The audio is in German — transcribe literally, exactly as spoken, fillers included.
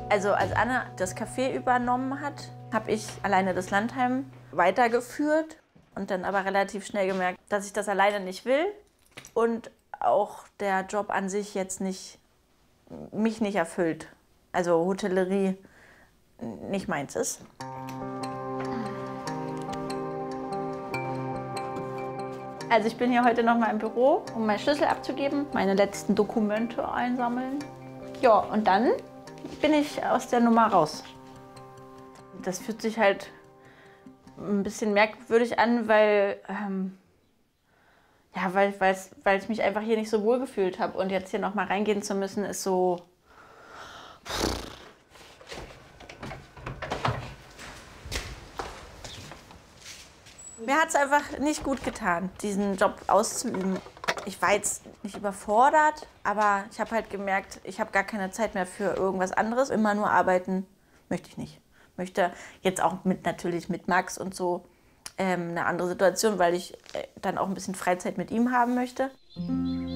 Also als Anna das Café übernommen hat, habe ich alleine das Landheim weitergeführt und dann aber relativ schnell gemerkt, dass ich das alleine nicht will und auch der Job an sich jetzt nicht, mich nicht erfüllt. Also Hotellerie nicht meins ist. Also ich bin hier heute noch mal im Büro, um meinen Schlüssel abzugeben, meine letzten Dokumente einsammeln. Ja, und dann bin ich aus der Nummer raus. Das fühlt sich halt ein bisschen merkwürdig an, weil, ähm, ja, weil, weil's, weil ich mich einfach hier nicht so wohl gefühlt habe. Und jetzt hier noch mal reingehen zu müssen, ist so... Mir hat es einfach nicht gut getan, diesen Job auszuüben. Ich war jetzt nicht überfordert, aber ich habe halt gemerkt, ich habe gar keine Zeit mehr für irgendwas anderes. Immer nur arbeiten möchte ich nicht. Möchte jetzt auch mit, natürlich mit Max und so ähm, eine andere Situation, weil ich äh, dann auch ein bisschen Freizeit mit ihm haben möchte.